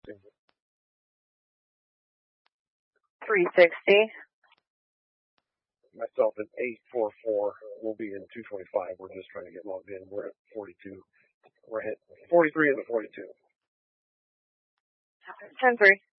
360. Myself at 844. We'll be in 225. We're just trying to get logged in. We're at 42. We're at 43 and 42. 10-3.